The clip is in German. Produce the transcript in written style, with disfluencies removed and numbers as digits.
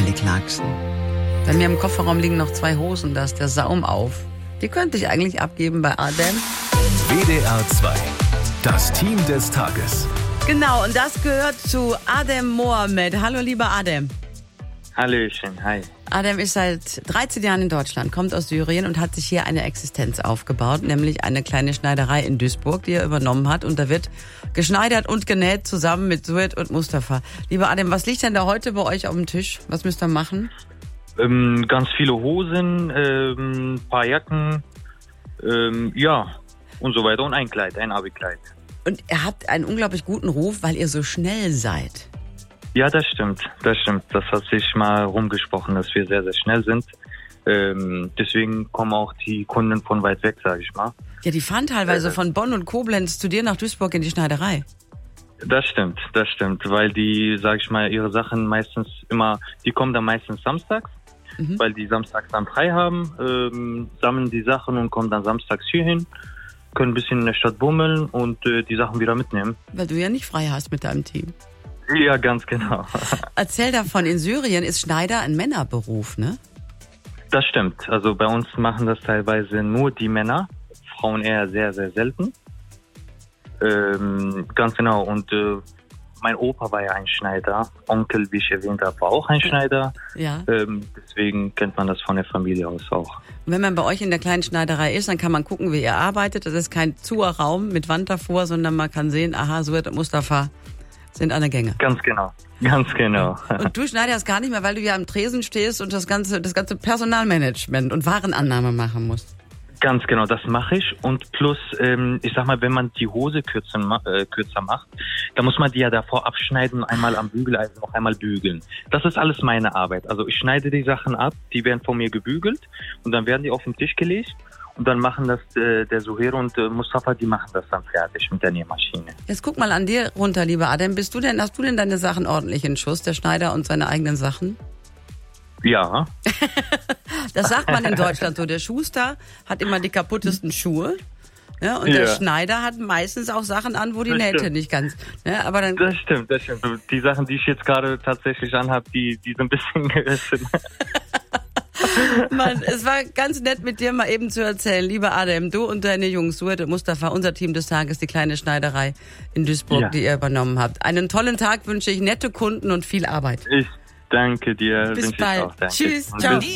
Kelly Clarkson. Bei mir im Kofferraum liegen noch 2 Hosen, da ist der Saum auf. Die könnte ich eigentlich abgeben bei Adem. WDR 2, das Team des Tages. Genau, und das gehört zu Adem Mohamed. Hallo, lieber Adem. Hallöchen, hi. Adem ist seit 13 Jahren in Deutschland, kommt aus Syrien und hat sich hier eine Existenz aufgebaut, nämlich eine kleine Schneiderei in Duisburg, die er übernommen hat. Und da wird geschneidert und genäht zusammen mit Sued und Mustafa. Lieber Adem, was liegt denn da heute bei euch auf dem Tisch? Was müsst ihr machen? Ganz viele Hosen, paar Jacken, und so weiter. Und ein Kleid, ein Abendkleid. Und ihr habt einen unglaublich guten Ruf, weil ihr so schnell seid. Ja, das stimmt. Das hat sich mal rumgesprochen, dass wir sehr, sehr schnell sind. Deswegen kommen auch die Kunden von weit weg, sage ich mal. Ja, die fahren teilweise von Bonn und Koblenz zu dir nach Duisburg in die Schneiderei. Das stimmt, weil die, sage ich mal, ihre Sachen meistens immer, die kommen dann meistens samstags, weil die samstags dann frei haben, sammeln die Sachen und kommen dann samstags hier hin, können ein bisschen in der Stadt bummeln und die Sachen wieder mitnehmen. Weil du ja nicht frei hast mit deinem Team. Ja, ganz genau. Erzähl davon, in Syrien ist Schneider ein Männerberuf, ne? Das stimmt. Also bei uns machen das teilweise nur die Männer, Frauen eher sehr, sehr selten. Ganz genau. Und mein Opa war ja ein Schneider. Onkel, wie ich erwähnt habe, war auch ein Schneider. Ja. Deswegen kennt man das von der Familie aus auch. Und wenn man bei euch in der kleinen Schneiderei ist, dann kann man gucken, wie ihr arbeitet. Das ist kein Raum mit Wand davor, sondern man kann sehen, aha, Sued und Mustafa sind an der Gänge. Ganz genau. Und du schneiderst gar nicht mehr, weil du ja am Tresen stehst und das ganze Personalmanagement und Warenannahme machen musst. Ganz genau, das mache ich. Und plus, ich sag mal, wenn man die Hose kürzer macht, dann muss man die ja davor abschneiden und einmal am Bügeleisen noch einmal bügeln. Das ist alles meine Arbeit. Also ich schneide die Sachen ab, die werden von mir gebügelt und dann werden die auf den Tisch gelegt. Und dann machen das der Suher und Mustafa, die machen das dann fertig mit der Nähmaschine. Jetzt guck mal an dir runter, lieber Adem. Hast du denn deine Sachen ordentlich in Schuss, der Schneider und seine eigenen Sachen? Ja. Das sagt man in Deutschland so. Der Schuster hat immer die kaputtesten Schuhe. Ja, und der Schneider hat meistens auch Sachen an, wo die Nähte nicht ganz... Ja, aber dann das stimmt. Die Sachen, die ich jetzt gerade tatsächlich anhabe, die sind ein bisschen gerissen. Mann, es war ganz nett mit dir mal eben zu erzählen. Lieber Adem, du und deine Jungs, Sued und Mustafa, unser Team des Tages, die kleine Schneiderei in Duisburg, die ihr übernommen habt. Einen tollen Tag wünsche ich, nette Kunden und viel Arbeit. Ich danke dir. Bis bald. Ich auch, danke. Tschüss, ciao.